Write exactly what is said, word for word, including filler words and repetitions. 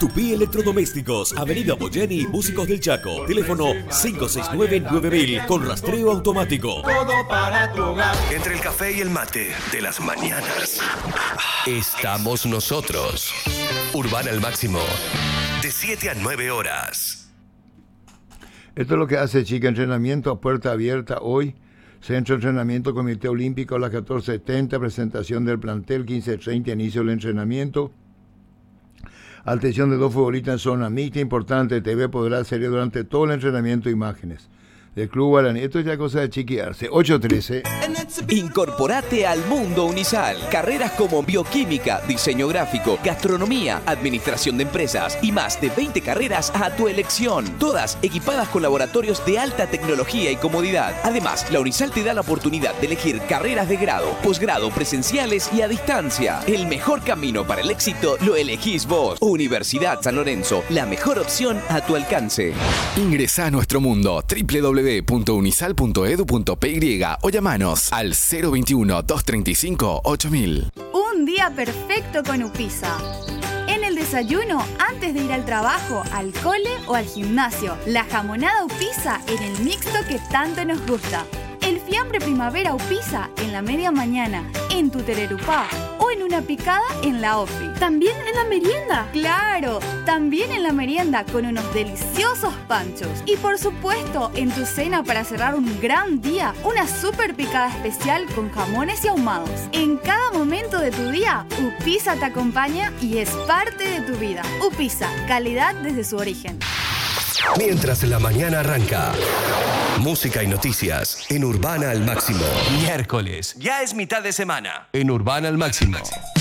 Tupí Electrodomésticos, Avenida Boyeni, Músicos del Chaco. Teléfono cinco seis nueve nueve mil con rastreo automático. Todo para tu hogar. Entre el café y el mate de las mañanas estamos nosotros. Urbana al máximo, de siete a nueve horas. Esto es lo que hace Chica, entrenamiento a puerta abierta hoy. Centro de Entrenamiento Comité Olímpico a las catorce setenta, presentación del plantel, quince treinta, inicio del entrenamiento. Atención de dos futbolistas en zona mixta, importante, T V podrá seguir durante todo el entrenamiento imágenes del Club Guaraní. Esto es ya cosa de chiquearse. ocho trece. Incorporate al mundo Unisal. Carreras como bioquímica, diseño gráfico, gastronomía, administración de empresas y más de veinte carreras a tu elección. Todas equipadas con laboratorios de alta tecnología y comodidad. Además, la Unisal te da la oportunidad de elegir carreras de grado, posgrado, presenciales y a distancia. El mejor camino para el éxito lo elegís vos. Universidad San Lorenzo, la mejor opción a tu alcance. Ingresa a nuestro mundo doble u doble u doble u punto unisal punto edu punto pe y o llamanos al cero veintiuno, doscientos treinta y cinco, ocho mil. Un día perfecto con Upisa. En el desayuno, antes de ir al trabajo, al cole o al gimnasio, la jamonada Upisa en el mixto que tanto nos gusta. El fiambre primavera Upisa en la media mañana, en tu tererupá o en una picada en la ofi. ¿También en la merienda? ¡Claro! También en la merienda con unos deliciosos panchos. Y por supuesto, en tu cena para cerrar un gran día, una super picada especial con jamones y ahumados. En cada momento de tu día, Upisa te acompaña y es parte de tu vida. Upisa, calidad desde su origen. Mientras la mañana arranca, música y noticias en Urbana al máximo. Miércoles, ya es mitad de semana. En Urbana al máximo.